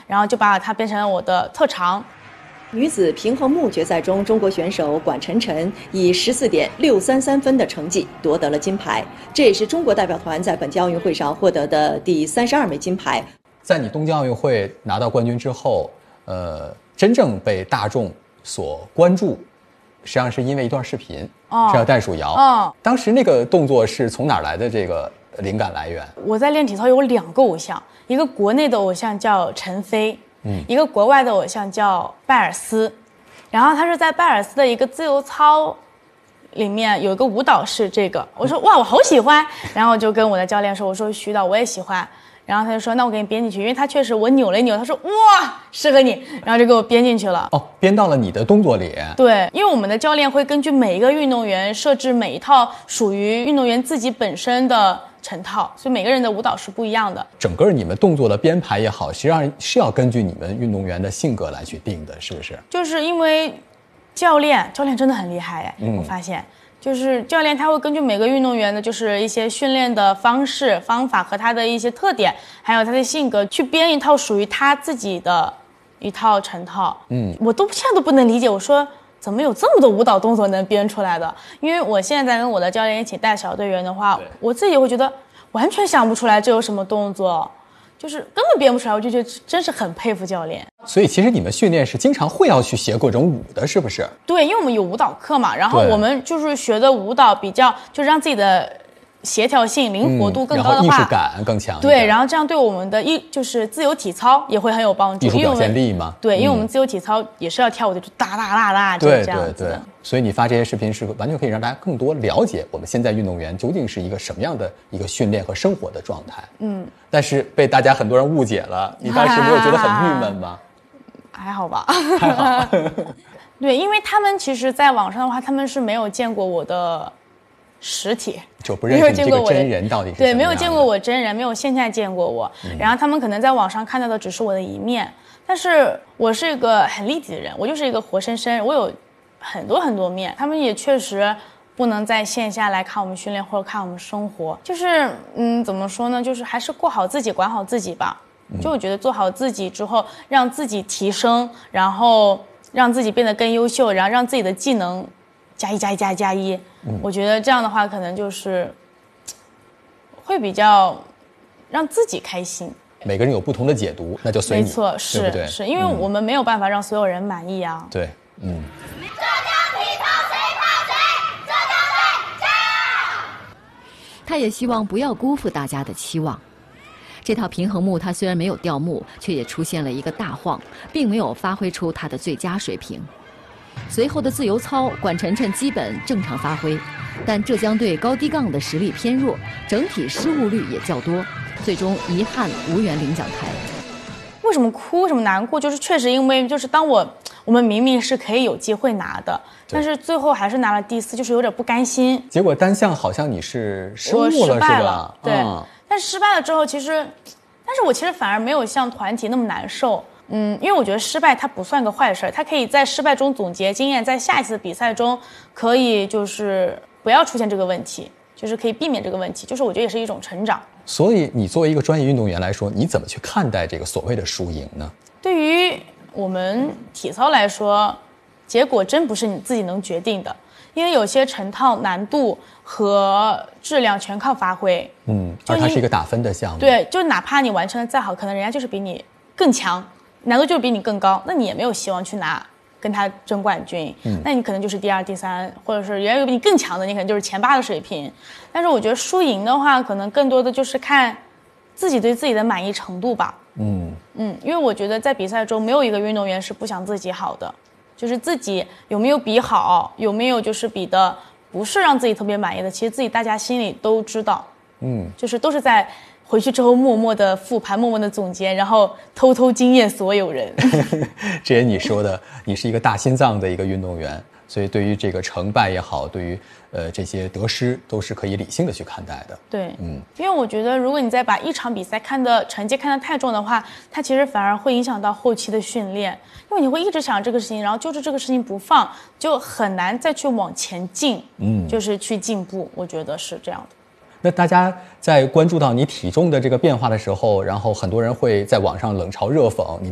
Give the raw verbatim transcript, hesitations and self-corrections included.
然后就把它变成了我的特长。 女子平衡木决赛中，中国选手管晨晨以十四点六三三分的成绩夺得了金牌，这也是中国代表团在本届奥运会上获得的第三十二枚金牌。 在你东京奥运会拿到冠军之后，呃，真正被大众所关注，实际上是因为一段视频，哦、是叫袋鼠摇。 哦， 当时那个动作是从哪儿来的？这个灵感来源？ 我在练体操有两个偶像，一个国内的偶像叫陈飞。嗯，一个国外的偶像叫拜尔斯，然后他是在拜尔斯的一个自由操里面有一个舞蹈是这个，我说哇我好喜欢，然后我就跟我的教练说，我说徐导我也喜欢，然后他就说那我给你编进去，因为他确实我扭了一扭，他说哇适合你，然后就给我编进去了。 哦，编到了你的动作里。 对，因为我们的教练会根据每一个运动员设置每一套属于运动员自己本身的成套，所以每个人的舞蹈是不一样的。 整个你们动作的编排也好，实际上是要根据你们运动员的性格来去定的，是不是？ 就是因为教练，教练真的很厉害哎、嗯，我发现，就是教练他会根据每个运动员的，就是一些训练的方式、方法和他的一些特点，还有他的性格，去编一套属于他自己的一套成套。嗯，我都现在都不能理解，我说。怎么有这么多舞蹈动作能编出来的？因为我现在跟我的教练一起带小队员的话，我自己会觉得完全想不出来这有什么动作，就是根本编不出来，我就觉得真是很佩服教练。 所以其实你们训练是经常会要去学各种舞的，是不是？ 对，因为我们有舞蹈课嘛，然后我们就是学的舞蹈比较，就是让自己的协调性、灵活度更高的话， 嗯、然后艺术感更强。 对，然后这样对我们的艺就是自由体操也会很有帮助。 艺术表现力嘛。 对，因为我们自由体操也是要跳舞的，就哒哒哒哒这样子的。 对对对。所以你发这些视频是完全可以让大家更多了解我们现在运动员究竟是一个什么样的一个训练和生活的状态。嗯。但是被大家很多人误解了，你当时没有觉得很郁闷吗？ 还好吧。 还好。 对，因为他们其实在网上的话，他们是没有见过我的实体， 就不认识你这个真人到底是什么样的。 对，没有见过我真人，没有线下见过我、嗯、然后他们可能在网上看到的只是我的一面，但是我是一个很立体的人，我就是一个活生生，我有很多很多面，他们也确实不能在线下来看我们训练或者看我们生活，就是嗯，怎么说呢，就是还是过好自己，管好自己吧。就我觉得做好自己之后，让自己提升，然后让自己变得更优秀，然后让自己的技能加一加一加一加一、嗯、我觉得这样的话可能就是会比较让自己开心。 每个人有不同的解读，那就随你。 没错，是， 对不对？ 是因为我们没有办法让所有人满意啊。 对，嗯。 浙江体操谁怕谁？浙江队加油！ 他也希望不要辜负大家的期望。这套平衡木它虽然没有掉木，却也出现了一个大晃，并没有发挥出它的最佳水平。随后的自由操，管晨晨基本正常发挥，但浙江队高低杠的实力偏弱，整体失误率也较多，最终遗憾无缘领奖台。 为什么哭？为什么难过？就是确实因为就是当我我们明明是可以有机会拿的，但是最后还是拿了第四，就是有点不甘心。 结果单项好像你是失误了， 我失败是了，对、嗯。但是失败了之后，其实，但是我其实反而没有像团体那么难受。嗯，因为我觉得失败它不算个坏事，它可以在失败中总结经验，在下一次比赛中可以就是不要出现这个问题，就是可以避免这个问题，就是我觉得也是一种成长。 所以你作为一个专业运动员来说，你怎么去看待这个所谓的输赢呢？ 对于我们体操来说，结果真不是你自己能决定的，因为有些成套难度和质量全靠发挥。嗯， 而它是一个打分的项目。 对，就哪怕你完成的再好，可能人家就是比你更强。难度就是比你更高，那你也没有希望去拿跟他争冠军、嗯、那你可能就是第二第三，或者是人家有比你更强的，你可能就是前八的水平。但是我觉得输赢的话可能更多的就是看自己对自己的满意程度吧。嗯嗯，因为我觉得在比赛中没有一个运动员是不想自己好的，就是自己有没有比好，有没有就是比的不是让自己特别满意的，其实自己大家心里都知道。嗯，就是都是在回去之后默默的复盘，默默的总结，然后偷偷惊艳所有人。 这也你说的，你是一个大心脏的一个运动员，所以对于这个成败也好，对于呃这些得失都是可以理性的去看待的。 对，嗯，因为我觉得如果你再把一场比赛看的成绩看得太重的话，它其实反而会影响到后期的训练，因为你会一直想这个事情，然后揪着这个事情不放，就很难再去往前进，嗯，就是去进步，我觉得是这样的。 那大家在关注到你体重的这个变化的时候，然后很多人会在网上冷嘲热讽，你